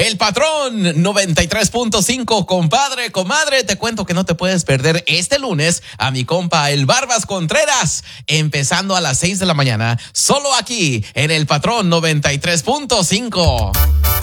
El Patrón 93.5, compadre, comadre, te cuento que no te puedes perder este lunes a mi compa el Barbas Contreras, empezando a las 6 de la mañana, solo aquí en El Patrón 93.5.